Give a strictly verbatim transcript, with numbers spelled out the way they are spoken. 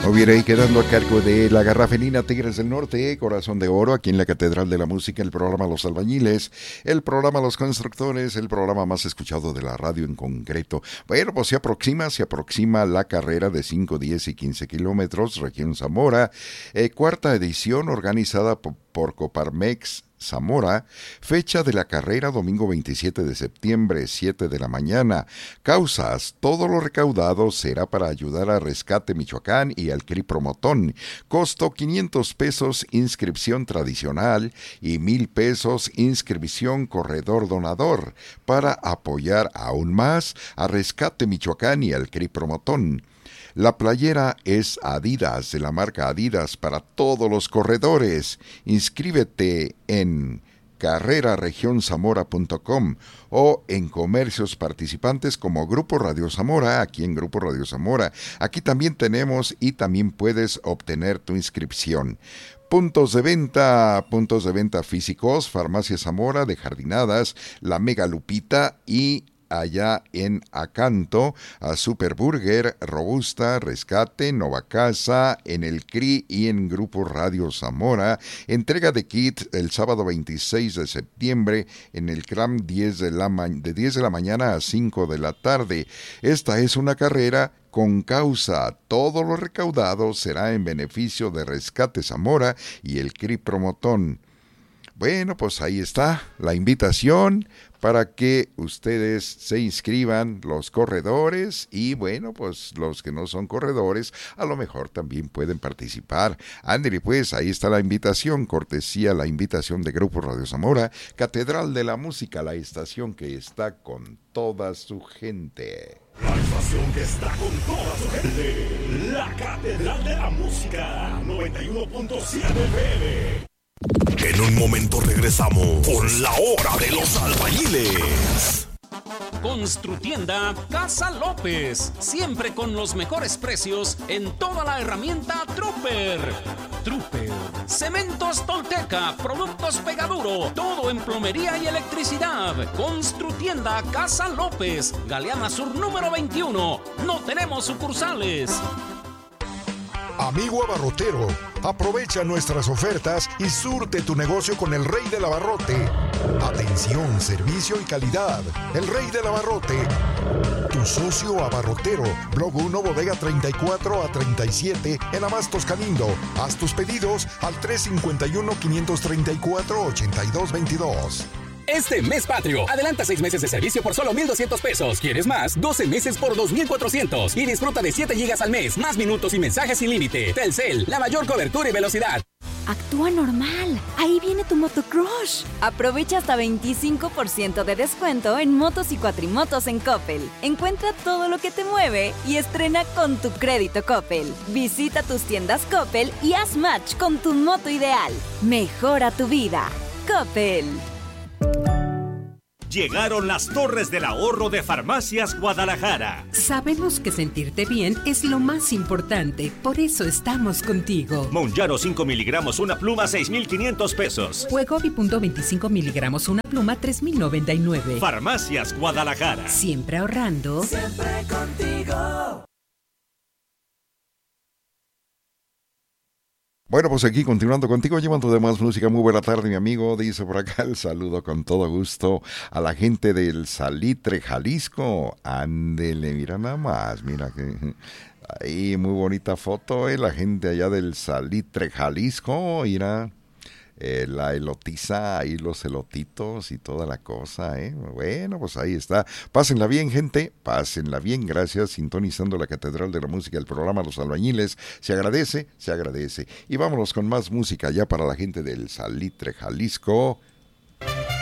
Hubiera ahí quedando a cargo de la Garrafelina Tigres del Norte, Corazón de Oro, aquí en la Catedral de la Música, el programa Los Albañiles, el programa Los Constructores, el programa más escuchado de la radio en concreto. Bueno, pues se aproxima, se aproxima la carrera de cinco, diez y quince kilómetros, región Zamora, eh, cuarta edición organizada por, por Coparmex Zamora, fecha de la carrera domingo veintisiete de septiembre, siete de la mañana. Causas: todo lo recaudado será para ayudar a Rescate Michoacán y al C R I Promotón. Costo: quinientos pesos inscripción tradicional y mil pesos inscripción corredor donador, para apoyar aún más a Rescate Michoacán y al C R I Promotón. La playera es Adidas, de la marca Adidas, para todos los corredores. Inscríbete en carrera región zamora punto com o en comercios participantes como Grupo Radio Zamora, aquí en Grupo Radio Zamora. Aquí también tenemos y también puedes obtener tu inscripción. Puntos de venta, puntos de venta físicos: Farmacia Zamora de Jardinadas, La Mega Lupita y allá en Acanto, a Superburger, Robusta, Rescate, Nova Casa, en el C R I y en Grupo Radio Zamora. Entrega de kit el sábado veintiséis de septiembre en el C R A M diez de, la ma- de diez de la mañana a cinco de la tarde. Esta es una carrera con causa. Todo lo recaudado será en beneficio de Rescate Zamora y el C R I Promotón. Bueno, pues ahí está la invitación para que ustedes se inscriban, los corredores, y bueno, pues los que no son corredores a lo mejor también pueden participar. Ándale, pues ahí está la invitación, cortesía la invitación de Grupo Radio Zamora, Catedral de la Música, la estación que está con toda su gente. La estación que está con toda su gente, la Catedral de la Música, noventa y uno punto siete F M. En un momento regresamos con la hora de los albañiles. Construtienda Casa López, siempre con los mejores precios en toda la herramienta Trooper. Trooper. Cementos Tolteca, productos Pegaduro, todo en plomería y electricidad. Construtienda Casa López, Galeana Sur número veintiuno. No tenemos sucursales. Amigo abarrotero, aprovecha nuestras ofertas y surte tu negocio con el Rey del Abarrote. Atención, servicio y calidad. El Rey del Abarrote. Tu socio abarrotero. Blog uno, bodega treinta y cuatro a treinta y siete en Abastos Canindo. Haz tus pedidos al tres cinco uno, cinco tres cuatro, ocho dos dos dos. Este mes patrio, adelanta seis meses de servicio por solo mil doscientos pesos. ¿Quieres más? doce meses por dos mil cuatrocientos. Y disfruta de siete gigas al mes, más minutos y mensajes sin límite. Telcel, la mayor cobertura y velocidad. Actúa normal. Ahí viene tu motocrush. Aprovecha hasta veinticinco por ciento de descuento en motos y cuatrimotos en Coppel. Encuentra todo lo que te mueve y estrena con tu crédito Coppel. Visita tus tiendas Coppel y haz match con tu moto ideal. Mejora tu vida. Coppel. Llegaron las Torres del Ahorro de Farmacias Guadalajara. Sabemos que sentirte bien es lo más importante, por eso estamos contigo. Monjaro cinco miligramos una pluma, seis mil quinientos pesos. Wegovy punto veinticinco miligramos una pluma, tres mil noventa y nueve. Farmacias Guadalajara. Siempre ahorrando. Siempre contigo. Bueno, pues aquí continuando contigo, llevando de más música. Muy buena tarde, mi amigo. Dice por acá el saludo con todo gusto a la gente del Salitre, Jalisco. Ándele, mira nada más, mira que ahí muy bonita foto, eh, la gente allá del Salitre, Jalisco, mira. Eh, la elotiza, ahí los elotitos y toda la cosa, ¿eh? Bueno, pues ahí está. Pásenla bien, gente, pásenla bien, gracias, sintonizando la Catedral de la Música, el programa Los Albañiles. Se agradece, se agradece. Y vámonos con más música ya para la gente del Salitre, Jalisco.